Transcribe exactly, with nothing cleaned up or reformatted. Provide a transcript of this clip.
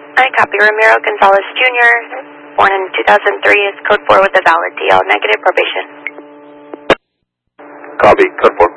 I copy. Ramiro Gonzalez Junior, born in two thousand three, is code four with a valid D L, negative probation. Copy, code four.